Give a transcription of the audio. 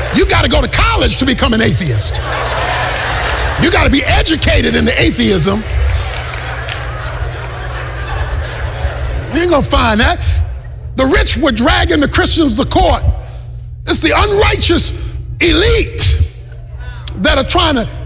You got to go to college to become an atheist. You got to be educated in the atheism. You ain't going to find that. The rich were dragging the Christians to court. It's the unrighteous elite that are trying to